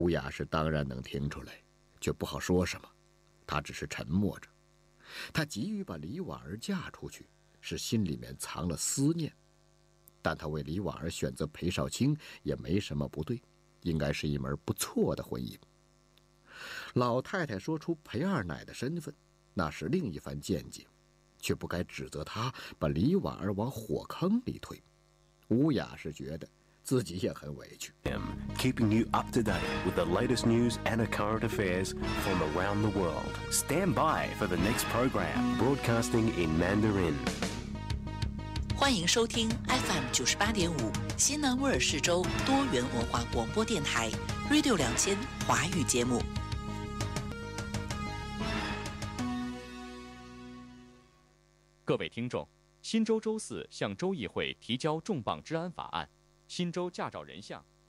吴雅是当然能听出来，却不好说什么，她只是沉默着。她急于把李婉儿嫁出去，是心里面藏了思念，但她为李婉儿选择裴少卿也没什么不对，应该是一门不错的婚姻。老太太说出裴二奶的身份，那是另一番见解，却不该指责她把李婉儿往火坑里推。吴雅是觉得自己也很委屈。 Keeping you up to date with the latest news and current affairs from around the world. Stand by for the next program, broadcasting in Mandarin. 欢迎收听 FM 98.5西南威尔士州多元文化广播电台 Radio 2000华语节目。 各位听众，新州周四向州议会提交重磅治安法案，新州驾照人项